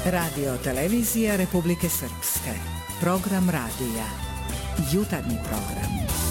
Radio televizija Republike Srpske. Program radija. Jutarnji program.